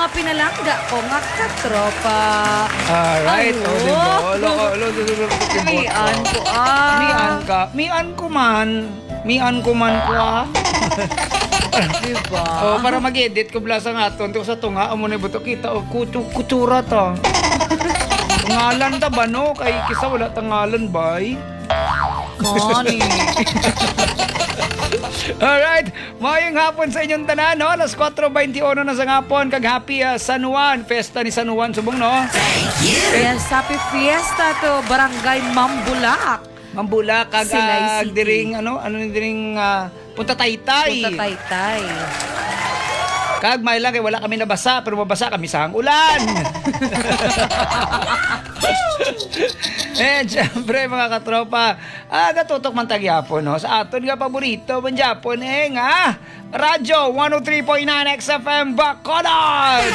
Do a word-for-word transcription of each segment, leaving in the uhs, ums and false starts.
pinalangga ko nga katropa. Alright. Ano? O, diba? Loko, loko, loko, loko. Mian ko ah. Mian ka. Mian ko man. Mian ko man ko ah. Diba? Oh, para mag-edit ko bla sa nga to. Sa tunga, amo na buto kita. O, kutu, kutura ta. Ngalan ta ba no? Kay kisa wala ta ngalan ba eh? Money. Alright, mayong hapon sa inyong tanan, no? Alas four twenty-one na sa hapon, kag happy uh, San Juan, Festa ni San Juan, subong, no? Yes, happy fiesta to Barangay Mambulak. Mambula, kag Silay uh, City. diring, ano, ano ni diring uh, Punta Taytay. Punta Taytay. Kag may lang, kay wala kami nabasa, pero mabasa kami sa ulan. Eh, syempre mga katropa, ah, katutok man tagyapon, no? Sa aton nga paborito, man Japon, eh nga, Radyo one oh three point nine X F M Bacolod!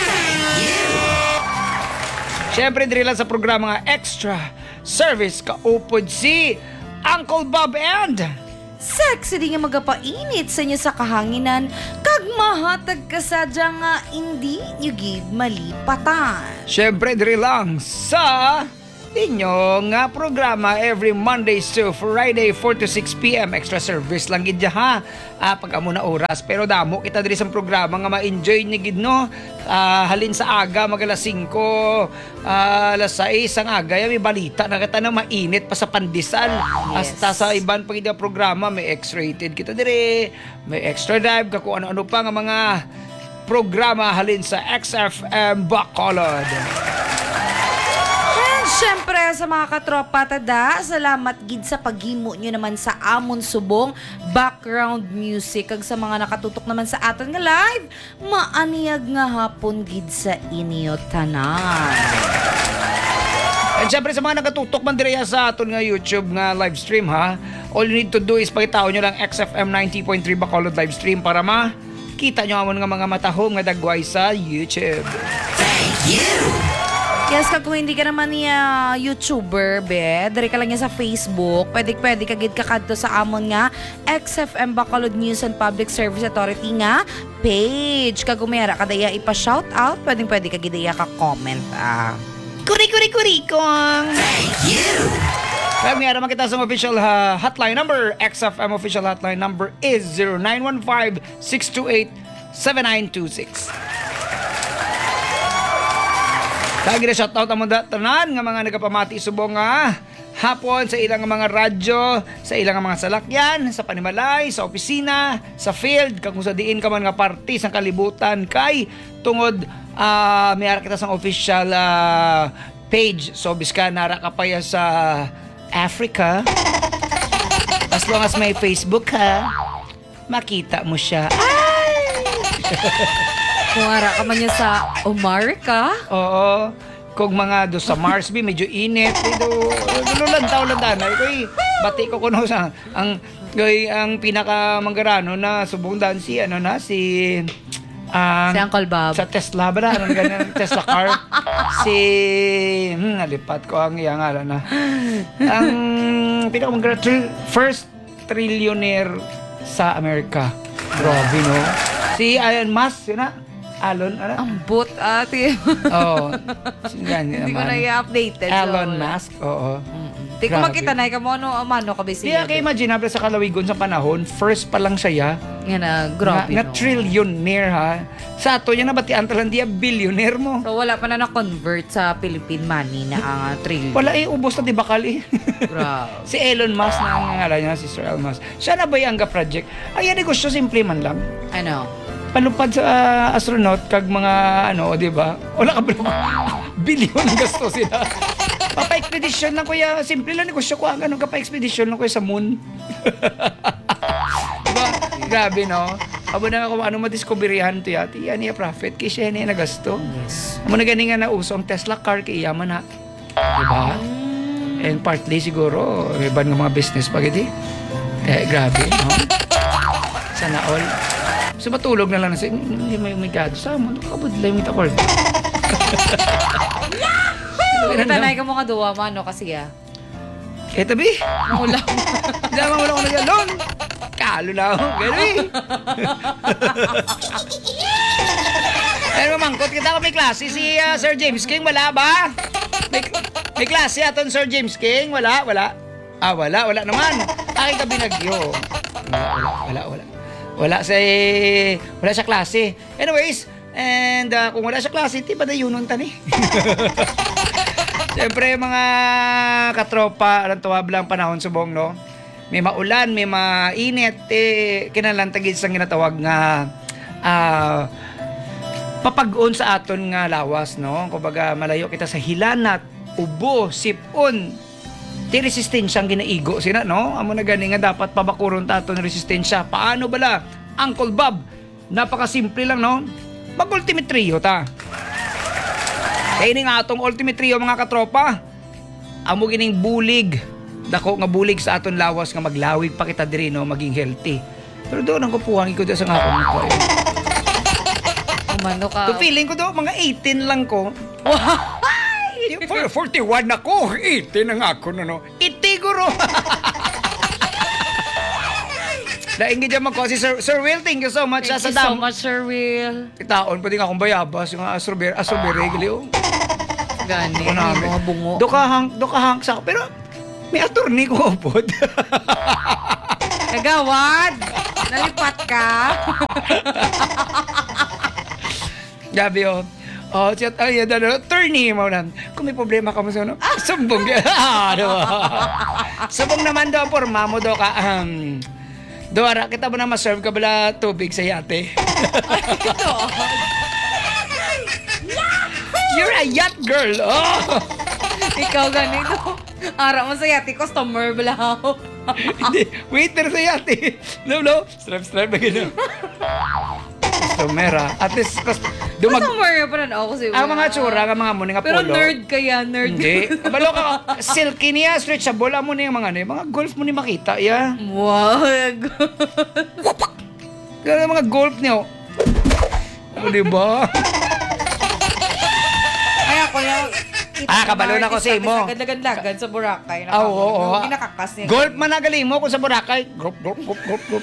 Syempre, diri lang sa programa nga Extra Service, kaupod si Uncle Bob and Sexy di nga magapainit sa inyo sa kahanginan kag mahatag ka sadya nga hindi nyo gid malipatan. syempre, diri lang sa inyo nga programa every Mondays to Friday four to six p.m. Extra service lang gid ha. Ah, pag amo na oras pero damo kita diri sa programa nga ma-enjoy ni gid no. Ah, halin sa aga mag alas singko, ah, alas sais ang aga may balita na kita na mainit pa sa pandesal. Yes. Hasta sa iban pag ida programa may X-rated kita diri, may extra dive ka kung ano-ano pa nga mga programa halin sa X F M Bacolod. Siyempre sa mga katropa tada, salamat gid sa paghimo nyo naman sa amon subong background music kag sa mga nakatutok naman sa aton nga live. Maaniyag nga hapon gid sa inyo tanan. At syempre sa mga nakatutok man direya sa aton nga YouTube nga live stream ha. All you need to do is pakitaon nyo lang X F M ninety point three Bacolod live stream para makita nyo amon nga mga matahom nga dagway sa YouTube. Thank you. Yes, kag kung hindi ka naman niya YouTuber, be, dari ka lang niya sa Facebook, pwede pwede ka gid kakadto sa amon nga X F M Bacolod News and Public Service Authority nga page. Kag umera ka daya ipa-shout out, pwede pwede ka gid daya ka comment ah. Kuri kuri kuri kong. Thank you. Kaya nga naman kita sa official uh, hotline number. X F M official hotline number is zero nine one five, six two eight, seven nine two six. Kaya gina shoutout ang mga tanan nga mga nagapamati subong nga hapon sa ilang mga radyo, sa ilang mga salakyan, sa panimalay, sa opisina, sa field, kung sa diin ka man nga party sa kalibutan kay tungod uh, may ara kita sa official uh, page. So biska nara ka pa ya sa Africa, as long as may Facebook ha, makita mo siya. Kung ara ka man niya sa Omarca. Oo. Kung mga do sa Mars B medyo init, do lulantaw landan ay koy bati ko kuno sa ang koy ang pinaka manggarano na subong dan si ano na si ang Si Uncle Bob. sa Tesla ba na ganyan Tesla car si hmm, nalipat ko ang iyang ngalan na ang pinaka manggarano tri- first trillionaire sa Amerika. Grabe no. Si Elon Musk yun na. Alon, ano? Ambot ate. Oo. Yan, Hindi ko naman. na i-updated. Elon so, Musk, oo. Di ko Grabe. makita na, kamo ano, mano ka busy. Kaya kayo imagine, sa kalawigon sa panahon, first pa lang siya, Nga na, grabe na, no. na trillionaire ha. Sa ato niya nabatian talang diya, billionaire mo. So wala pa na na-convert sa Philippine money na ang uh, trillion. Wala eh, ubos na di bakal eh. Grabe. Si Elon Musk na ang ngalan niya, si Sir Elon Musk. Siya na ba yung project? Ay, yan negosyo, simple man lang. Ano? Palupad sa uh, astronaut, kag mga ano, di ba? Wala ka ba? Bilyon ang gasto sila. Papa-expedition lang kuya. Simple lang negosyo ko. Ano ka pa-expedition lang kuya sa moon? Diba? Grabe, no? Abo na nga kung ano madiscoveryhan to yati. Yan niya profit. Kaya siya niya nagasto. Yes. Amo na gani nga na uso ang Tesla car kay yaman na. Diba? And partly siguro, iban ng mga business pa giti. Eh, grabe, no? Sana all. So matulog na lang na siya. Hindi may may gado. Sama, nakabudlay mo ito ako. Tanay ka mo nga duwa, mano kasi ah. Eh, tabi. Mula. Hindi naman wala ko nag-alon. Kalo na ako. Gano'n eh. Pero mamangkot kita ko may klase si ah, Sir James King, wala ba? May, may klase aton Sir James King, wala, wala. Ah, wala, wala naman. Aking ka binagyo. Wala, wala, wala, wala. Wala sa, wala sa klase. Anyways, and ah, kung wala sa klase, di ba na yun nun tani? Siyempre, mga katropa, alam tuwab lang panahon subong, no? May maulan, may mainit, eh, kinalantagid sa ginatawag nga ah, papag-on sa aton nga lawas, no? Kumbaga, malayo kita sa hilanat, ubo, sipon, ti resistensya ang ginaigo sina, no? Amo na gani nga dapat pabakuron ta aton resistensya. Paano bala? Uncle Bob, napakasimple lang, no? Mag-ultimate trio ta. Kaya ini nga atong ultimate trio, mga katropa. Amo gining bulig. Dako nga bulig sa aton lawas nga maglawig pa kita diri, no, maging healthy. Pero doon ang kupuhang ko sa nga akong ko. Umano ka. To feeling ko do mga eighteen lang ko. Wow! forty-one ako, eighteen ang ako no, no. Itiguro. Daing gid mo ko si Sir, Sir Will, thank you so much Thank sa you so dam. much, Sir Will. Itaon pa din akong bayabas yung astrober astrober gliw. Gani, Ano may namin? mga bungo. Do ka hang, do ka hang sa pero may attorney ko pod. Nagawad! Nalipat ka? Gabi oh. Oh, chat ay dano attorney mo nan. Kung may problema ka mo sa ano, ah, sumbong. Ah, do. Sumbong naman do porma mo do ka. Um, do ara kita mo na ma-serve ka bala tubig sa yate. Ito. You're a yacht girl. Oh. Ikaw ganito. Ara mo sa yati, customer balaw. Hindi, waiter sa yate. No, no. Strap, strap na gano'n. Customer, ah. At least, cus- dumag... Customer pa rin ako kasi. Ang mga tsura, ang mga muni nga Pero polo. nerd kaya, nerd. Hindi. Kabalo ka, silky niya, stretchable. Amo na yung mga, ano, yung mga golf mo ni makita, ya. Wow. Kaya mga golf niyo. O, diba? Ay, ako yung... Ah, kabalo na ko sa imo. Gagad-lagad sa Boracay. Ah, oo, oo. Yung kinakakas niya. Golf man nagaling mo kung sa Boracay. Golf, golf, golf, golf, golf.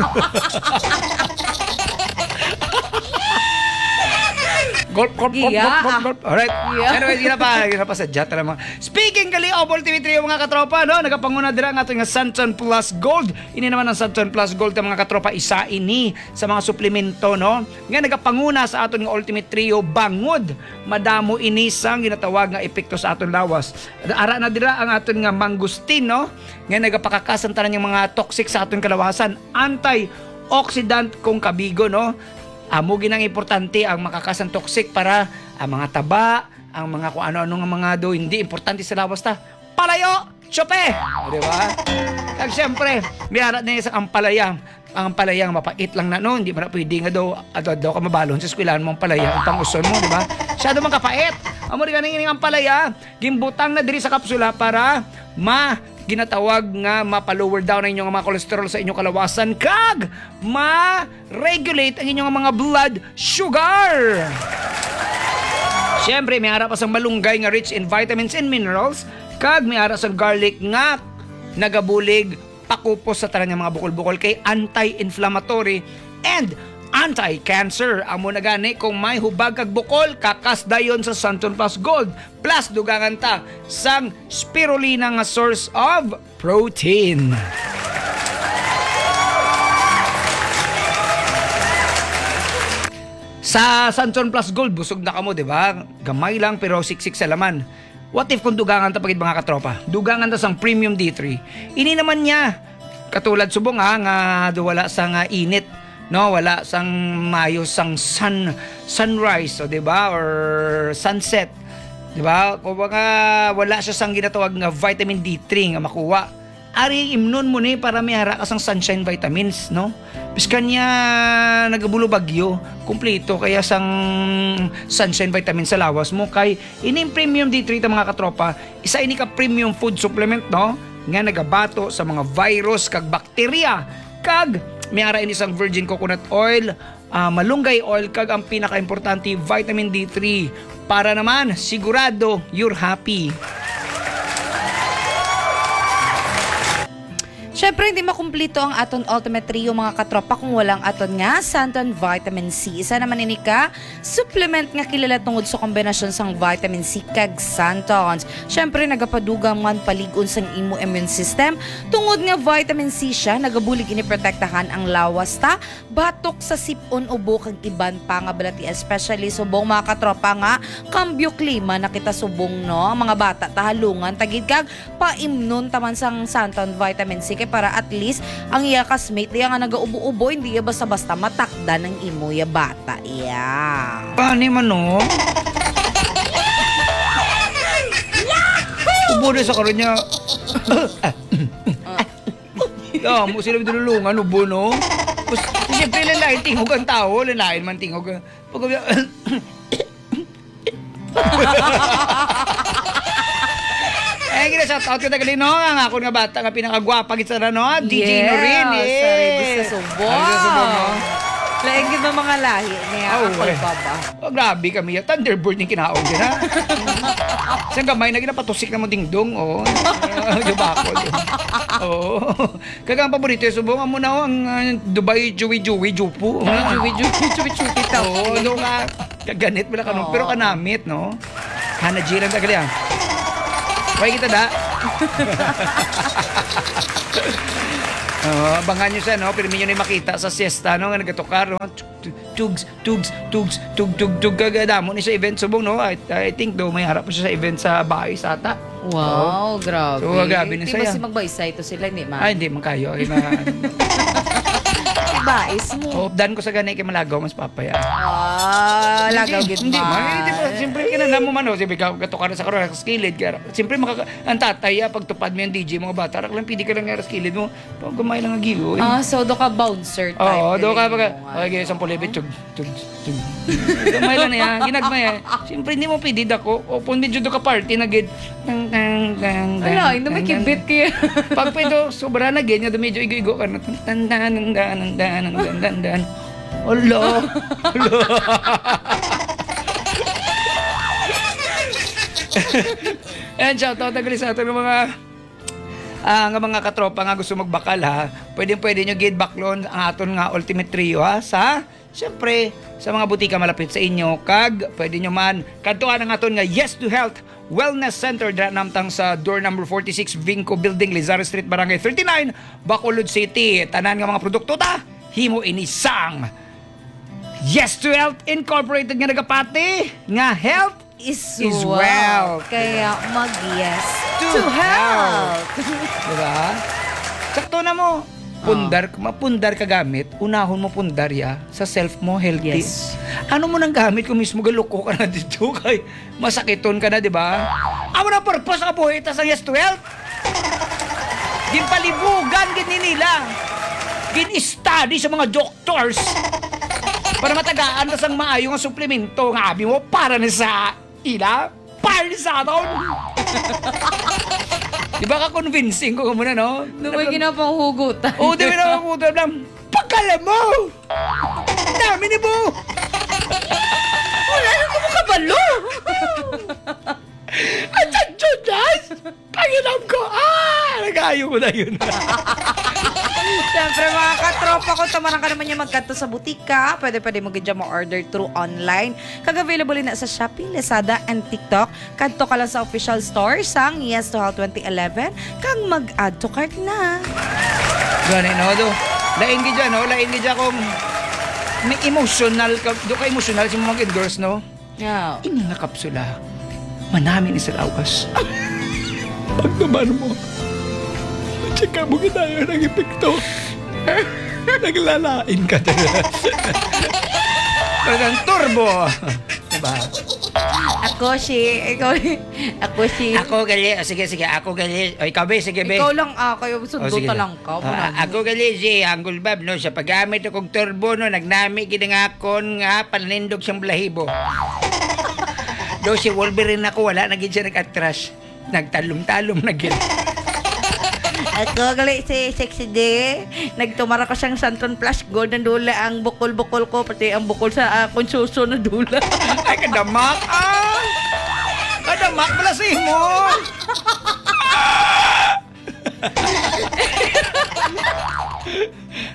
Golf, golf, golf, Iya. golf, golf, golf. Alright. Iya. Anyways, gina pa, gina pa sa jet na mga. Speaking gali of Ultimate Trio, mga katropa, no? Nagapanguna dira ang ating Santon Plus Gold. Ini naman ang Santon Plus Gold ng mga katropa, isa ini sa mga suplemento, no? Nga nagapanguna sa aton nga Ultimate Trio, bangod. Madamo ini sang ginatawag nga epekto sa aton lawas. Ara na dira ang aton nga mangustin, no? Nga nagapakakasan tanan yung mga toxic sa aton kalawasan. Anti-oxidant kung kabigo, no? Amo ginang importante ang makakasan toxic para ang mga taba, ang mga kung ano-ano nga mga do hindi importante sa lawas ta. Palayo, tsope. O, di ba? Kag syempre, miyara na isang ampalayang. Ang palayang mapait lang na no, hindi man na pwede nga daw ato daw ka mabalon sa eskwelahan mo ang palaya, ang panguson mo, di ba? Masyado man kapait. Amo ri ganing ang palaya, gimbutang na diri sa kapsula para ma ginatawag nga mapa-lower down ang inyong mga cholesterol sa inyong kalawasan kag ma-regulate ang inyong mga blood sugar. Siyempre, may ara pa sang malunggay nga rich in vitamins and minerals kag may ara sang garlic nga nagabulig pakupos sa tanan nga mga bukol-bukol kay anti-inflammatory and anti-cancer. Amo na gani kung may hubag kag bukol, kakas dayon sa Santon Plus Gold. Plus dugangan ta sang spirulina nga source of protein. Sa Santon Plus Gold, busog na kamo, di ba? Gamay lang pero siksik sa laman. What if kung dugangan ta pagid mga katropa? Dugangan ta sang Premium D three. Ini naman niya katulad subong ha nga wala sa nga init, no, wala sang mayo sang sun sunrise, o di ba, or sunset, di ba? Kumbaga wala siya sang ginatawag nga vitamin D three nga makuha. Ari imnon mo ni para may hara ka sang sunshine vitamins, no? Biskan niya nagabulo bagyo, kumpleto kaya sang sunshine vitamins sa lawas mo kay ining Premium D three ta mga katropa, isa ini ka premium food supplement, no? Nga nagabato sa mga virus kag bakterya kag may ara ini sang virgin coconut oil, uh, malunggay oil kag ang pinaka-importante vitamin D three para naman sigurado you're happy. Syempre, hindi makumplito ang aton Ultimate Trio mga katropa kung walang aton nga Santon Vitamin C. Isa naman ini ka, supplement nga kilala tungod sa kombinasyon sang vitamin C kag Santons. Syempre, nagapadugang man paligon sang imo immune system. Tungod nga vitamin C siya, nagabulig ini protektahan ang lawas ta, batok sa sipon ubo kag iban pa nga balati, especially subong mga katropa nga kambyo klima na kita subong no, ang mga bata tahalungan tagid kag paimnon taman sang Santon Vitamin C kay para at least ang iya kasmate diya nga nagaubo-ubo hindi iya basta-basta matakda ng imo ya bata. Yeah. Paano man no? Ubo na sa karon niya. Ya, mo sila dinulungan ubo no. Tapos siyempre lalain tingog ang tao, lalain man tingog. Pag Eh, gina shout out kita galino nga ako nga bata nga pinakagwapa gid sa no, D J Yes, Norin eh. sa Rebus sa Subong. Rebus sa Subong, no? Laing gid mga lahi niya Oh, ako eh. baba. Oh, grabe kami ya. Thunderbird yung kinaon din ha. Sa gamay na ginapatusik na mo dingdong oh. Dubakol. Oo. Kagang paborito yung subong mo na ang uh, Dubai Chewy Chewy Jupu. Juwi juwi juwi juwi ta. Oo, no nga kaganit mo na kanon pero kanamit no. Hana jiran ta gali ah. Why kita da? Oh, abangan nyo siya, no? Pero minyo na makita sa siesta, no? Nga nagkatukar, no? Tugs, tugs, tugs, tug, tug, tug, kagadamo ni sa event subong, no? I, I think daw may harap pa siya sa event sa bahay sa ata. Wow, grabe. So, grabe na Di ba saya. si magbaysay to sila, hindi ma? Ay, hindi man kayo. Ay, na, Ibais mo. oh, dan ko sa ganay kay malagaw, mas papaya. Ah, lagaw gid Hindi, man. man. Hindi ba? Siyempre, kinala mo man, no? Siyempre, katukar sa karoon, sa skilid. Kaya, siyempre, makaka, ang tatay, ah, pagtupad mo yung D J, mga bata, rak lang, pidi ka lang nga sa skilid mo. Pag gumay lang ang gilo, eh. Ah, so do ka bouncer type. Oo, do ka feeling pag mo, okay, ano. isang pulibit tug tug tug. Gamay lang na yan, ginagmay yan. Siyempre hindi mo pidid ako. O pundi jud ka party na gid. Tang tang tang. Ala, hindi may kibit kaya. Pag pedo sobra na gid, do medyo igo-igo ka na. Tan tan tan tan tan tan tan tan. Olo. Olo. And shout out tagali sa ato ng mga Ah, nga mga katropa nga gusto magbakal ha, pwedeng pwede nyo gid baklon ang aton nga Ultimate Trio ha, sa syempre sa mga butika malapit sa inyo kag pwede nyo man kadtuan ang aton nga Yes to Health Wellness Center dra namtang sa door number forty-six Vinco Building, Lizardo Street, Barangay thirty-nine, Bacolod City. Tanan nga mga produkto ta himo inisang Yes to Health Incorporated nga nagapati nga health Is, Is well. wealth. Kaya mag-yes To to, health. Diba? Sakto na mo. Pundar, mapundar ka gamit, unahon mo pundar ya sa self mo healthy. Yes. Ano mo nang gamit kung mismo galuko ka na dito kay masakiton ka na, di ba? Amo na purpose ka buhay ta sa Yes to Health. Ginpalibugan gid ni nila. Gin-study sa mga doctors para matagaan ta sang maayo nga suplemento nga abi mo para na sa ila, para na sa aton. Di ba ka convincing ko muna, no? Ano may ginapang hugutan? Oo, di ba na ako lang, pagkala mo! Dami ni mo! Wala nang mo kabalo! At sa Judas! Pangilam ko! Ah! Nag-ayo ko na yun. Siyempre mga katropa ko, tamaran ka naman yung magkanto sa butika. Pwede pwede mo gidya mo order through online. Kag-available na sa Shopee, Lazada, and TikTok. Kadto ka lang sa official store sang Yes to Health twenty eleven. Kag mag-add to cart na. Gani, no? Do, lain ka dyan, no? Lain ka dyan kung may emotional ka. Do ka emotional si mo mag-endorse, no? Yeah. Ini nga kapsula, manamin ni sa lawas. Pag naman mo, tsaka mo ginayo ng epekto. Naglalain ka talaga. Parang turbo. Diba? Ako si, ikaw, ako si, Ako gali, oh, sige, sige, ako gali. O, ikaw ba, sige, be. ikaw lang ah, kayo Oh, sundo sige. ta lang ka. Ah, ako gali si Anggol Bab, no, sa paggamit akong turbo, no, nagnami ginangakon nga pananindog siyang balahibo. Do si Wolverine ako, wala naging siya nag-atras. Nagtalom-talom na gid. Ako gali si Sexy D. Nagtumara ko siyang Santon Plus Gold na dula ang bukol-bukol ko pati ang bukol sa uh, konsuso na dula. Ay, kadamak, ah! Kadamak pala sa imo!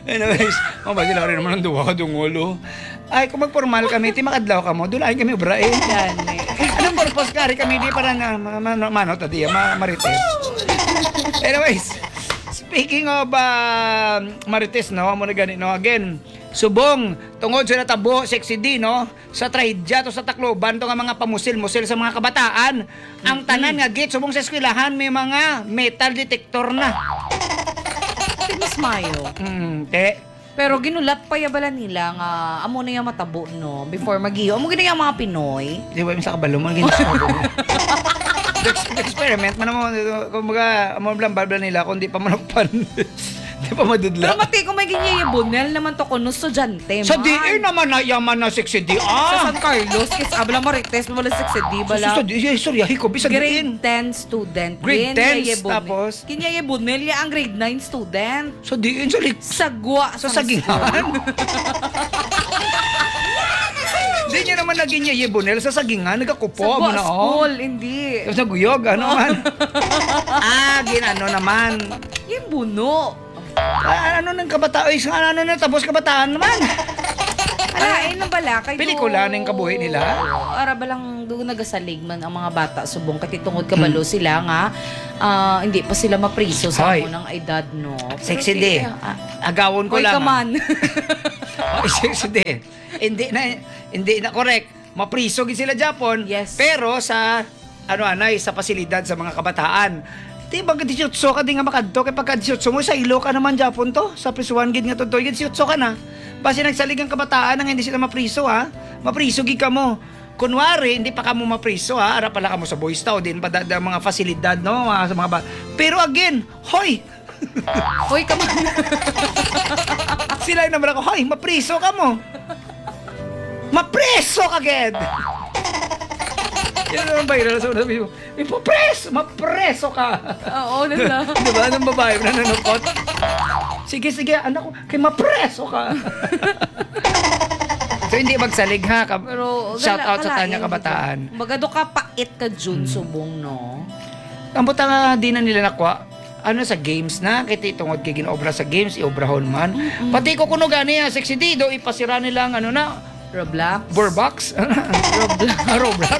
Anyways, mabasila rin naman ang duwa ka dungulo. Ay, kung magpormal kami, ti makadlaw ka mo, dulahin kami obra eh. Yan eh. Anong purpose ka rin kami, di para na, ma, ma, mano, tadi, ma, marites. Anyways, speaking of uh, marites, no, mo na ganit, no, again, subong, tungod sa natabo, sexy D, no, sa traidya to sa Tacloban, to nga mga pamusil-musil sa mga kabataan, ang tanan nga git, subong sa eskwelahan, may mga metal detector na. Tinis mayo. Hmm, te. Pero ginulat pa yabala nila nga amo na yung matabo no before magiyo. Amo gina yung mga Pinoy. Di ba yung sa kabalo mo, ginsa ko. Experiment, man mo, kumbaga, amo lang babla nila, kung di pa manukpan. Di pa madudla. Pero mati ko may ganyan yung bunel naman to kuno estudyante. Sa man. D A naman na yaman na sexy D. Sa Ah! San Carlos, kis abla marites mo wala six di bala. Sa D A, sorry, ko bisa Grade din. ten student. Grade Kinya ten, ye bunel. tapos? Kinya ye bunel ya ang grade nine student. Sa D A, sa lik. Sagwa Sa sagingan. Hindi niya naman naging niya yebonel sa sagingan, nagkakupo mo Sagwa na oh. school, hindi. Sa guyog, ano man. Ah, ginano naman. Yung buno. Ah, ano ng kabataan? Ay, ano na, tapos kabataan naman. Alain na bala kay Pelikula na yung kabuhi nila? Ara ba lang doon nagasalig man ang mga bata subong kati tungod kabalo sila nga ah, hindi pa sila mapriso sa Hoy. amo ng edad no. Pero Sexy di- D. ah, Agawon ko Hoy lang. ka man. Oh, sexy D. Hindi na, hindi na correct. Mapriso gid sila Japon. Yes. Pero sa, ano anay, sa pasilidad sa mga kabataan. Di ba ka disyoso ka di nga makadto kay pagka disyoso mo sa ilo ka naman Japon to sa prisuan gid nga tudto gid disyoso ka na base nagsalig ang kabataan nang hindi sila mapriso ha mapriso gid ka mo kunwari hindi pa ka mo mapriso ha ara pala ka mo sa Boy Scout din pa da, da, mga fasilidad no mga sa mga ba- pero again hoy Hoy ka man. sila yung naman ako hoy mapriso ka mo mapriso ka gid yan naman viral sa sabi mo ipapreso mapreso ka. Oo, nala. Di ba? Anong babae na nanukot? Sige, sige, anak ko, kay mapreso ka. So, hindi magsalig ha. Ka- Pero Shout gala- out sa kalain, tanya di ba? kabataan. Baga do ka pait ka Jun subong no. Ang buta nga di na nila nakwa. Ano sa games na, kiti tungod kay ginobra sa games, iobrahon man. Pati ko kuno gani ha, sexy D, do ipasira nila ang ano na, Roblox. Borbox? Roblox. Roblox?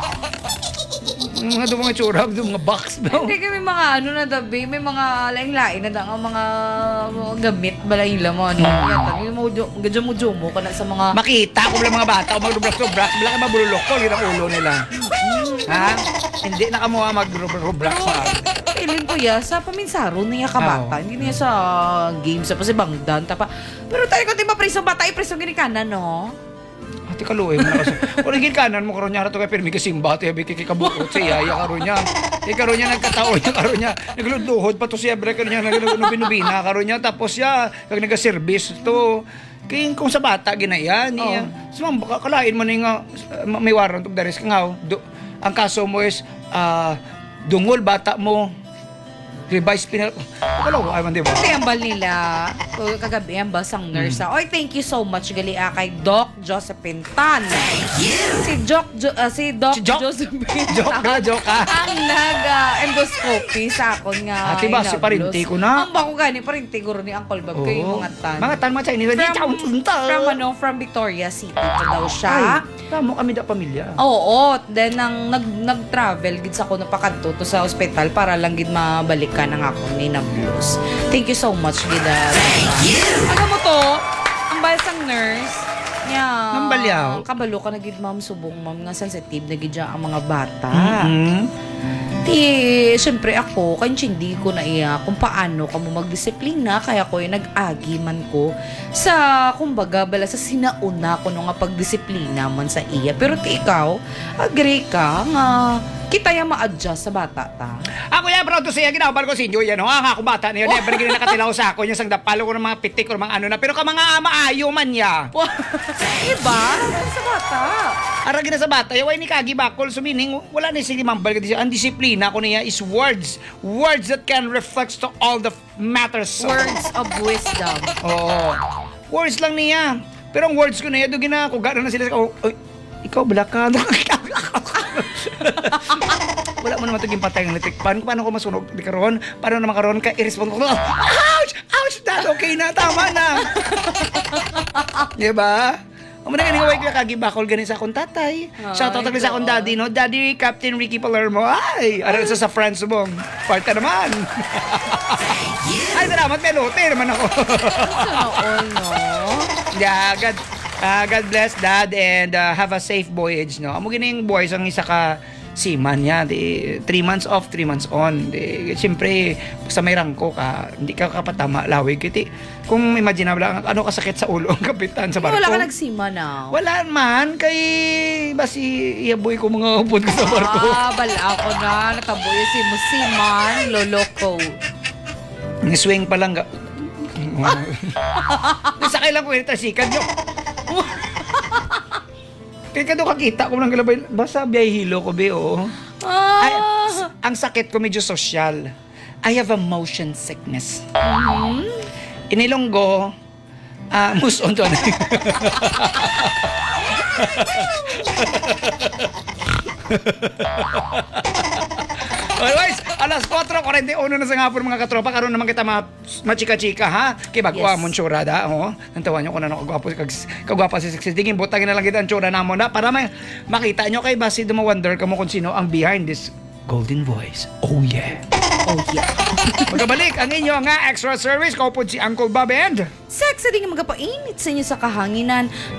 Yung mga doon mga tsura, doon mga box daw. Hindi kami mga ano na dabi, may mga laing-laing na dang mga, mga gamit balay nila mo ano. Yata, yung mo gadyo mo jumo kana sa mga Makita ko lang mga bata o mag-rubrak-rubrak, wala ka mabululok ko, yun ang ulo nila. Ha? Hindi na ka mo mag-rubrak sa akin. feeling ko ya sa paminsaro niya kabata. Oo. Hindi niya sa game sa pasibangdan tapa. Pero tayo ko di ba preso bata ay preso gini kanan no. Ati kaluoy mo na kasi. Kung naging kanan mo karon niya rato kay pirmi kasimba ti abi kikabukot siya iya karon niya. Ti karon niya nagkatao niya karon niya. Nagludluhod pa to siya bre karon niya naglubinubina karon niya tapos siya kag naga-service to. Kaya kung sa bata ginayan niya. So baka kalain mo ni nga uh, may warrant og dares nga. Do, ang kaso mo is ah, dungol bata mo. Revise pinal. Kalaw ay man di ba? Pati ang bal nila. O, kagabi ang basang nurse. Hmm. Oy, thank you so much gali ah, kay Doc Josephine Tan. Si Doc jo, ah, si Doc Si Joc? Josephine Joke ka, joke ka. ang nag-endoscopy sa akon nga. Ate ba, si inablos. Parinti ko na? Ang bako gani, parinti guro ni Uncle Bob. Kayo yung mga tan. Mga tan mga Chinese. Di chow From, tunta. from ano, from Victoria City pa daw siya. Ay, tamo kami da pamilya. Oo, then nang nag nag-travel gid sa ko napakadto to sa ospital para lang gid mabalikan ang ako ni Nablos. Thank you so much gid. Ano mo to? Ang balsang nurse. Yeah. Nang balyaw? Kabalo ka na gid ma'am subong ma'am nga sensitive na gid siya ang mga bata. Mhm. Di, syempre ako, kanya hindi ko na iya kung paano ka mo magdisiplina, kaya ko yung nag-agi man ko sa, kumbaga, bala sa sinauna ko nung nga pagdisiplina man sa iya. Pero ti ikaw, agree ka nga kita yung ma-adjust sa bata ta. Ako yan, proud to say, ginabal ko si Inyo yan. Ang ako bata niya, never gini nakatilaw sa ako. Yung sang dapalo ko ng mga pitik o mga ano na. Pero ka mga maayo man niya. Diba? Sa bata. Ara gina sa bata, yaway ni Kagi Bakol, so meaning, wala na sige mambal ka siya. Ang disiplina ko niya is words. Words that can reflect to all the matters. Words of wisdom. Oo. Words lang niya. Pero ang words ko na yan, doon gina, kung gano'n na sila, oh, oy, ikaw blakado. Wala mo naman itong patay ng electric pan. Paano ko masunog di karon? Paano naman karon ka i-respond ko? Ouch! Ouch! Dad, okay na. Tama na. Diba? Ang mga nga way ka kagibakol ganin sa akong tatay. Shoutout Ay, lang sa akong God. daddy, no? Daddy, Captain Ricky Palermo. Ay! Ano sa sa France mo? Parta naman. Ay, salamat. Melote naman ako. Sana all, no? Yeah, God, ah, God bless Dad and uh, have a safe voyage, no? Amo gining boys ang isa ka seaman niya, di three months off, three months on. Di siyempre sa may rangko ka, hindi ka kapatama lawig kiti. Kung imagine lang ano kasakit sa ulo ang kapitan sa barko. Wala ka nagsima na. Wala man kay basi iyaboy ko mga upod ko sa barko. Ah, bala ako na. Nataboy si Musiman, loloko. Ni-swing pa lang ga. Nasakay lang ko yung tasikan nyo. Kaya ka doon kakita ko ng galabay. Basta biyay hilo ko, be, oh. Ay, Ah. s- ang sakit ko medyo social. I have a motion sickness. Mhm. Inilonggo, ah, muson to. Otherwise, alas four forty-one na sa ngapon mga katropa, karon naman kita ma machika-chika ha. Kay bagwa Yes. mon tsura da, oh. Nantawan nyo kung ano kagwapo kag kagwapa si sexy. Tingin butangin na lang kita ang tsura namo na para may makita nyo kay basi dumo-wonder kamo kung sino ang behind this golden voice. Oh yeah. Oh, yeah. Magabalik ang inyo nga extra service. Kaupod si Uncle Bob and Sexy din nga magapainit sa inyo sa kahanginan.